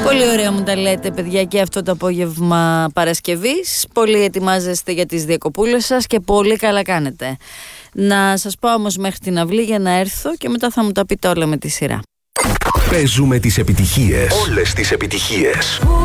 Πολύ ωραία μου τα λέτε, παιδιά, και αυτό το απόγευμα Παρασκευής. Πολύ ετοιμάζεστε για τις διακοπούλες σας και πολύ καλά κάνετε. Να σας πω όμως μέχρι την αυλή για να έρθω και μετά θα μου τα πείτε όλα με τη σειρά. Παίζουμε τις επιτυχίες. Όλες τις επιτυχίες.